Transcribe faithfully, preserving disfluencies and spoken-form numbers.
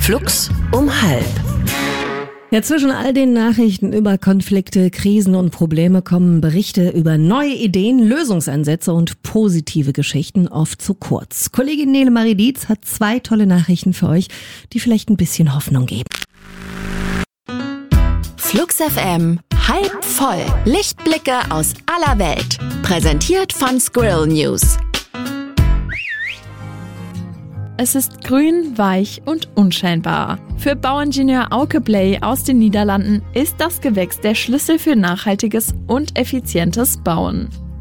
Flux um halb. Ja, zwischen all den Nachrichten über Konflikte, Krisen und Probleme kommen Berichte über neue Ideen, Lösungsansätze und positive Geschichten oft zu kurz. Kollegin Nele Marie Dietz hat zwei tolle Nachrichten für euch, die vielleicht ein bisschen Hoffnung geben. Flux F M halb voll. Lichtblicke aus aller Welt. Präsentiert von Squirrel News. Es ist grün, weich und unscheinbar. Für Bauingenieur Auke Bley aus den Niederlanden ist das Gewächs der Schlüssel für nachhaltiges und effizientes Bauen.